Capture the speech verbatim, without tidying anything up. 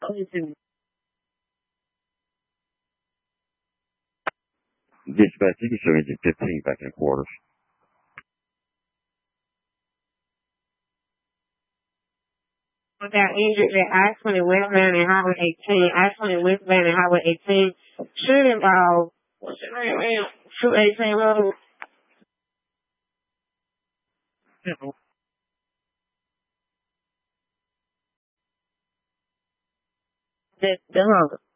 Dispatch, you can show engine fifteen back in quarters. Got injured at I twenty westbound and Highway eighteen. I twenty westbound and Highway eighteen should involve what's the name? two eighteen road. The, the Honda.